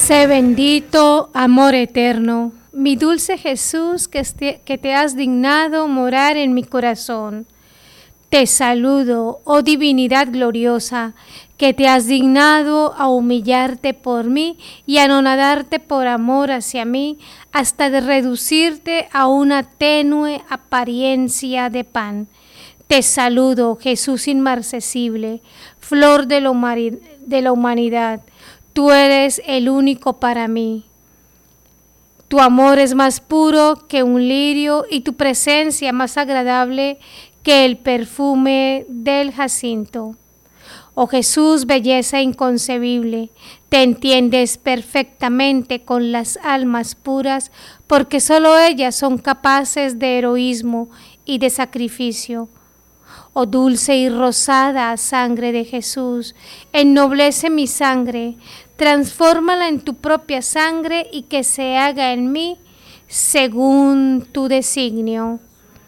Sé bendito, amor eterno, mi dulce Jesús, que te has dignado morar en mi corazón. Te saludo, oh divinidad gloriosa, que te has dignado a humillarte por mí y anonadarte por amor hacia mí, hasta de reducirte a una tenue apariencia de pan. Te saludo, Jesús inmarcesible, flor de la humanidad. Tú eres el único para mí. Tu amor es más puro que un lirio y tu presencia más agradable que el perfume del jacinto. Oh Jesús, belleza inconcebible, te entiendes perfectamente con las almas puras, porque solo ellas son capaces de heroísmo y de sacrificio. Oh dulce y rosada sangre de Jesús, ennoblece mi sangre, transfórmala en tu propia sangre y que se haga en mí según tu designio.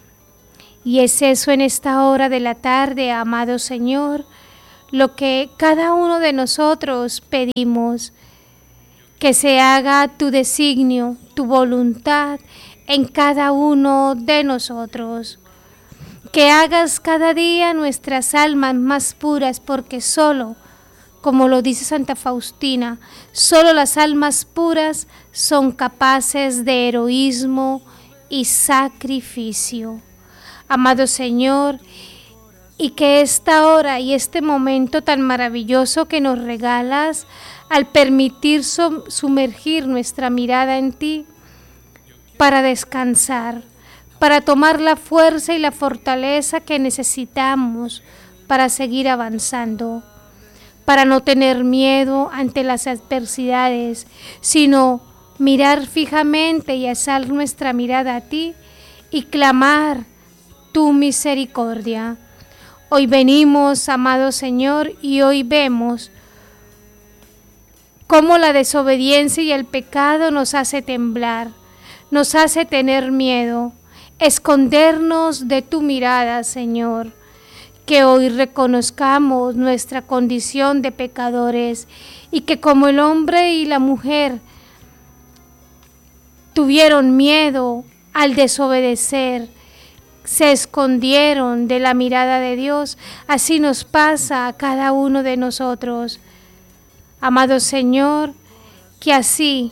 Y es eso en esta hora de la tarde, amado Señor, lo que cada uno de nosotros pedimos, que se haga tu designio, tu voluntad en cada uno de nosotros. Que hagas cada día nuestras almas más puras, porque solo, como lo dice Santa Faustina, solo las almas puras son capaces de heroísmo y sacrificio. Amado Señor, y que esta hora y este momento tan maravilloso que nos regalas, al permitir sumergir nuestra mirada en ti, para descansar, para tomar la fuerza y la fortaleza que necesitamos para seguir avanzando, para no tener miedo ante las adversidades, sino mirar fijamente y alzar nuestra mirada a ti y clamar tu misericordia. Hoy venimos, amado Señor, y hoy vemos cómo la desobediencia y el pecado nos hace temblar, nos hace tener miedo, escondernos de tu mirada, Señor. Que hoy reconozcamos nuestra condición de pecadores y que como el hombre y la mujer tuvieron miedo al desobedecer, se escondieron de la mirada de Dios, así nos pasa a cada uno de nosotros. Amado Señor, que así,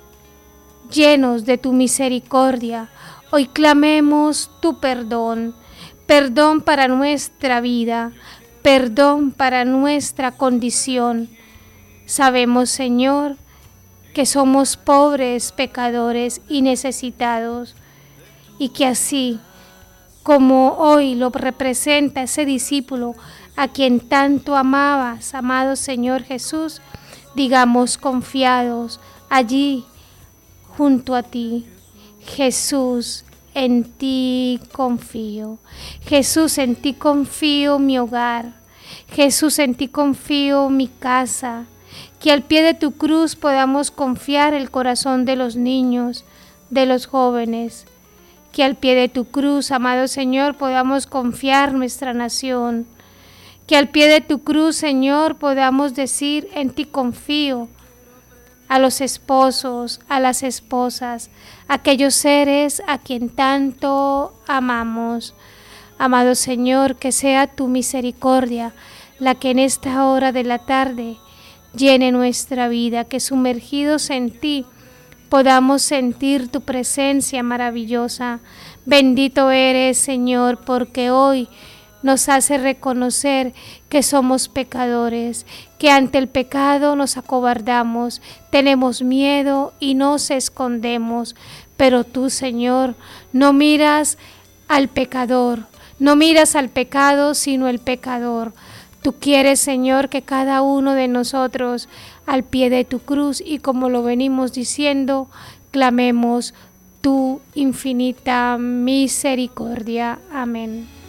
llenos de tu misericordia, hoy clamemos tu perdón, perdón para nuestra vida, perdón para nuestra condición. Sabemos, Señor, que somos pobres, pecadores y necesitados, y que así, como hoy lo representa ese discípulo a quien tanto amabas, amado Señor Jesús, digamos confiados allí junto a ti: Jesús, en ti confío. Jesús, en ti confío mi hogar. Jesús, en ti confío mi casa. Que al pie de tu cruz podamos confiar el corazón de los niños, de los jóvenes. Que al pie de tu cruz, amado Señor, podamos confiar nuestra nación. Que al pie de tu cruz, Señor, podamos decir: en ti confío. A los esposos, a las esposas, aquellos seres a quien tanto amamos. Amado Señor, que sea tu misericordia la que en esta hora de la tarde llene nuestra vida, que sumergidos en ti podamos sentir tu presencia maravillosa. Bendito eres, Señor, porque hoy nos hace reconocer que somos pecadores, que ante el pecado nos acobardamos, tenemos miedo y nos escondemos. Pero tú, Señor, no miras al pecador, no miras al pecado, sino el pecador. Tú quieres, Señor, que cada uno de nosotros al pie de tu cruz, y como lo venimos diciendo, clamemos tu infinita misericordia. Amén.